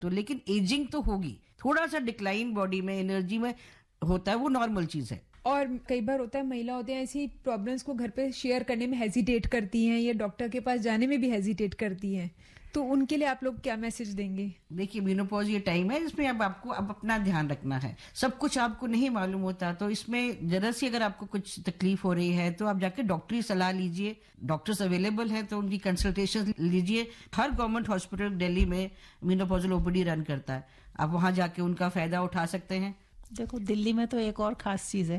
तो लेकिन एजिंग तो होगी, थोड़ा सा डिक्लाइन बॉडी में, एनर्जी में होता है, वो नॉर्मल चीज है। और कई बार होता है महिला होते हैं ऐसी प्रॉब्लम्स को घर पे शेयर करने में हेजिटेट करती हैं या डॉक्टर के पास जाने में भी हेजिटेट करती हैं, तो उनके लिए आप लोग क्या मैसेज देंगे? देखिए, मेनोपॉज ये टाइम है जिसमें अब आपको अब अपना ध्यान रखना है। सब कुछ आपको नहीं मालूम होता, तो इसमें जरा सी अगर आपको कुछ तकलीफ हो रही है तो आप जाके डॉक्टरी सलाह लीजिए। डॉक्टर्स अवेलेबल हैं तो उनकी कंसल्टेशन लीजिए। हर गवर्नमेंट हॉस्पिटल दिल्ली में मेनोपॉजल ओपीडी रन करता है, आप वहां जाके उनका फायदा उठा सकते हैं। देखो, दिल्ली में तो एक और खास चीज है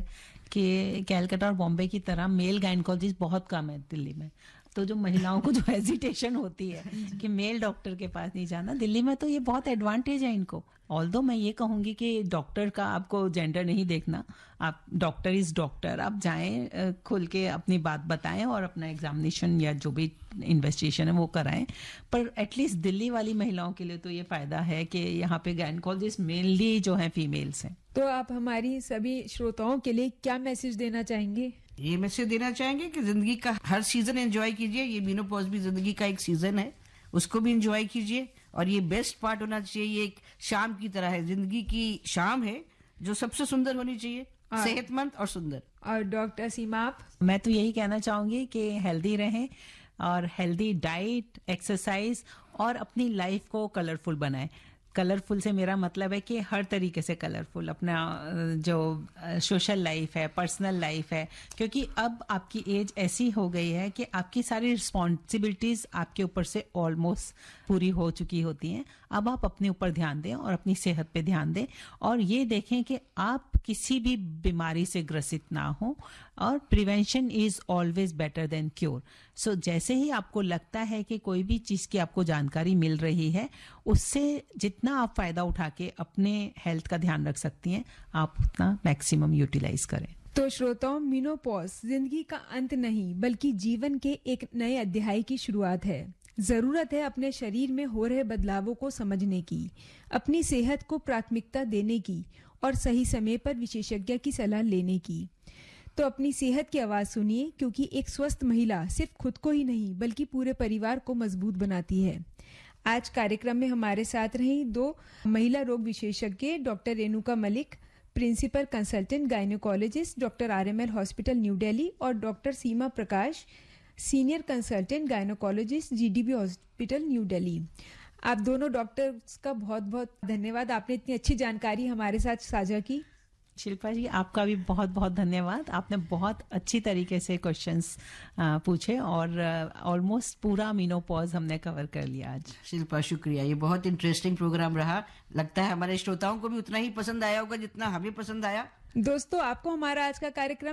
कि कैलकाटा और बॉम्बे की तरह मेल गायनेकोलॉजिस्ट बहुत कम है दिल्ली में। तो जो महिलाओं को जो हेजिटेशन होती है कि मेल डॉक्टर के पास नहीं जाना, दिल्ली में तो ये बहुत एडवांटेज है इनको। ऑल्दो मैं ये कहूंगी कि डॉक्टर का आपको जेंडर नहीं देखना, आप डॉक्टर इज डॉक्टर, आप जाएं खुल के अपनी बात बताएं और अपना एग्जामिनेशन या जो भी इन्वेस्टिगेशन है वो कराएं। पर एटलीस्ट दिल्ली वाली महिलाओं के लिए तो ये फायदा है कि यहाँ पे गायनेकोलॉजिस्ट मेनली जो है फीमेल्स हैं। तो आप हमारी सभी श्रोताओं के लिए क्या मैसेज देना चाहेंगे? ये मैसेज देना चाहेंगे कि जिंदगी का हर सीजन एंजॉय कीजिए। ये मेनोपॉज भी जिंदगी का एक सीजन है, उसको भी एंजॉय कीजिए। और ये बेस्ट पार्ट होना चाहिए, ये एक शाम की तरह है, जिंदगी की शाम है जो सबसे सुंदर होनी चाहिए, सेहतमंद और सुंदर। और डॉक्टर सीमा आप? मैं तो यही कहना चाहूंगी कि हेल्दी रहें और हेल्दी डाइट, एक्सरसाइज और अपनी लाइफ को कलरफुल बनाएं। कलरफुल से मेरा मतलब है कि हर तरीके से कलरफुल, अपना जो सोशल लाइफ है, पर्सनल लाइफ है, क्योंकि अब आपकी एज ऐसी हो गई है कि आपकी सारी रिस्पॉन्सिबिलिटीज आपके ऊपर से ऑलमोस्ट पूरी हो चुकी होती हैं। अब आप अपने ऊपर ध्यान दें और अपनी सेहत पे ध्यान दें और ये देखें कि आप किसी भी बीमारी से ग्रसित ना हो। और prevention is always better than cure. सो जैसे ही आपको लगता है कि कोई भी चीज की आपको जानकारी मिल रही है, उससे जितना आप फायदा उठा के अपने हेल्थ का ध्यान रख सकती हैं, आप उतना मैक्सिमम यूटिलाइज करें। तो श्रोताओं, मेनोपॉज जिंदगी का अंत नहीं बल्कि जीवन के एक नए अध्याय की शुरुआत है। जरूरत है अपने शरीर में हो रहे बदलावों को समझने की, अपनी सेहत को प्राथमिकता देने की और सही समय पर विशेषज्ञ की सलाह लेने की। तो अपनी सेहत की आवाज सुनिए, क्योंकि एक स्वस्थ महिला सिर्फ खुद को ही नहीं बल्कि पूरे परिवार को मजबूत बनाती है। आज कार्यक्रम में हमारे साथ रही 2 महिला रोग विशेषज्ञ, doctor Renuka Malik, principal consultant gynaecologist, doctor RML hospital new Delhi, और डॉक्टर सीमा प्रकाश, senior consultant gynaecologist, GDB hospital new Delhi. आप दोनों डॉक्टर्स का बहुत बहुत धन्यवाद, आपने इतनी अच्छी जानकारी हमारे साथ साझा की। शिल्पा जी, आपका भी बहुत बहुत धन्यवाद। आपने बहुत अच्छी तरीके से क्वेश्चंस पूछे और ऑलमोस्ट पूरा मेनोपॉज हमने कवर कर लिया आज। शिल्पा, शुक्रिया। ये बहुत इंटरेस्टिंग प्रोग्राम रहा। लगता है हमारे श्रोताओं को भी उतना ही पसंद आया होगा जितना हमें पसंद आया। दोस्तों, आपको हमारा आज का कार्यक्रम